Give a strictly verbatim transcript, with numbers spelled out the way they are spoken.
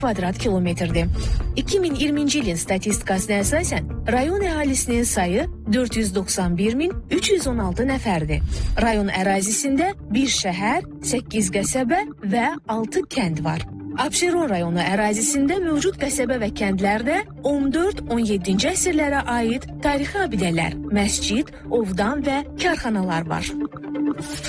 kvadrat kilometrdir. iki min iyirminci ilin statistikasına əsasən rayon əhalisinin sayı dörd yüz doxsan bir min üç yüz on altı nəfərdir. Rayon ərazisində bir şəhər, səkkiz qəsəbə və altı kənd var. Abşeron rayonu ərazisində mövcud qəsəbə və kəndlərdə on dörd on yeddinci əsrlərə aid tarixi abidələr, məscid, ovdan və karxanalar var.